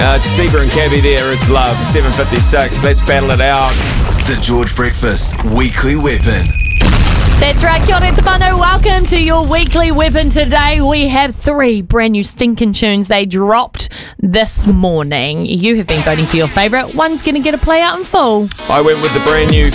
Seba and Cabby there, it's love, 7:56. Let's battle it out. The George Breakfast Weekly Weapon. That's right, kia ora te whānau. Welcome to your weekly weapon. Today we have 3 brand new stinking tunes. They dropped this morning. You have been voting for your favourite. One's going to get a play out in full. I went with the brand new